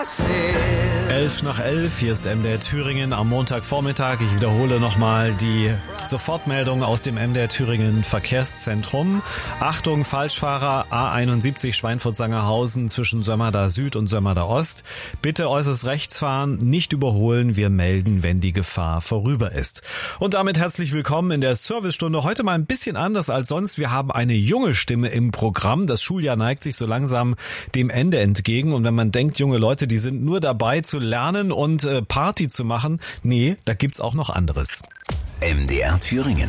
11:11, hier ist MDR Thüringen am Montagvormittag. Ich wiederhole nochmal die Sofortmeldung aus dem MDR Thüringen Verkehrszentrum. Achtung, Falschfahrer, A71 Schweinfurt-Sangerhausen zwischen Sömmerda Süd und Sömmerda Ost. Bitte äußerst rechts fahren, nicht überholen. Wir melden, wenn die Gefahr vorüber ist. Und damit herzlich willkommen in der Servicestunde. Heute mal ein bisschen anders als sonst. Wir haben eine junge Stimme im Programm. Das Schuljahr neigt sich so langsam dem Ende entgegen. Und wenn man denkt, junge Leute, die sind nur dabei zu lernen und Party zu machen, nee, da gibt's auch noch anderes. MDR Thüringen.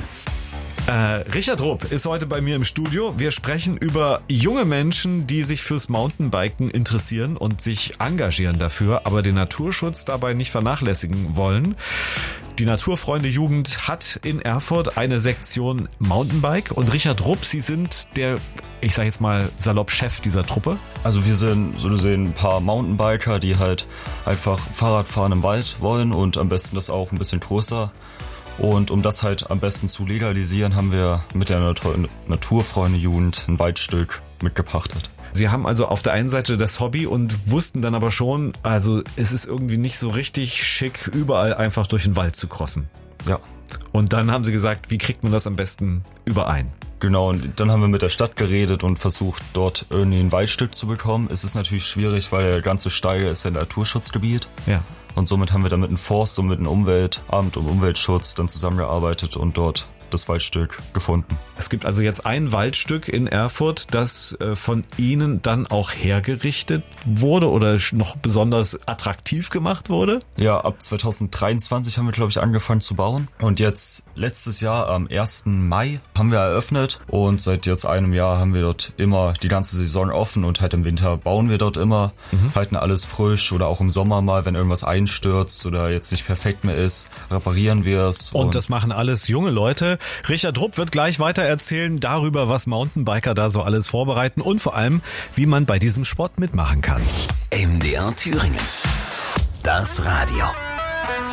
Richard Rupp ist heute bei mir im Studio. Wir sprechen über junge Menschen, die sich fürs Mountainbiken interessieren und sich engagieren dafür, aber den Naturschutz dabei nicht vernachlässigen wollen. Die Naturfreunde Jugend hat in Erfurt eine Sektion Mountainbike und Richard Rupp, Sie sind der, ich sag jetzt mal salopp, Chef dieser Truppe. Also wir sind so gesehen ein paar Mountainbiker, die halt einfach Fahrradfahren im Wald wollen und am besten das auch ein bisschen größer. Und um das halt am besten zu legalisieren, haben wir mit der Naturfreunde-Jugend ein Waldstück mitgepachtet. Sie haben also auf der einen Seite das Hobby und wussten dann aber schon, also es ist irgendwie nicht so richtig schick, überall einfach durch den Wald zu crossen. Ja. Und dann haben Sie gesagt, wie kriegt man das am besten überein? Genau, und dann haben wir mit der Stadt geredet und versucht, dort irgendwie ein Waldstück zu bekommen. Es ist natürlich schwierig, weil der ganze Steige ist ja ein Naturschutzgebiet. Ja. Und somit haben wir dann mit dem Forst und mit dem Umweltamt und Umweltschutz dann zusammengearbeitet und dort das Waldstück gefunden. Es gibt also jetzt ein Waldstück in Erfurt, das von Ihnen dann auch hergerichtet wurde oder noch besonders attraktiv gemacht wurde? Ja, ab 2023 haben wir, glaube ich, angefangen zu bauen. Und jetzt letztes Jahr am 1. Mai haben wir eröffnet und seit jetzt einem Jahr haben wir dort immer die ganze Saison offen und halt im Winter bauen wir dort immer, halten alles frisch oder auch im Sommer mal, wenn irgendwas einstürzt oder jetzt nicht perfekt mehr ist, reparieren wir es. Und das machen alles junge Leute. Richard Rupp wird gleich weiter erzählen darüber, was Mountainbiker da so alles vorbereiten und vor allem, wie man bei diesem Sport mitmachen kann. MDR Thüringen. Das Radio.